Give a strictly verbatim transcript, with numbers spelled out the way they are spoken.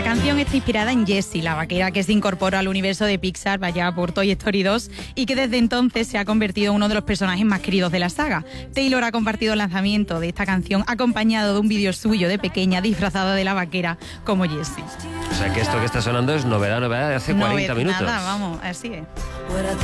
canción está inspirada en Jessie, la vaquera que se incorporó al universo de Pixar vaya por Toy Story dos y que desde entonces se ha convertido en uno de los personajes más queridos de la saga. Taylor ha compartido el lanzamiento de esta canción acompañado de un vídeo suyo de pequeña disfrazada de la vaquera como Jessie. O sea que esto que está sonando es novedad, novedad de hace cuarenta no, minutos. Nada, vamos, así es.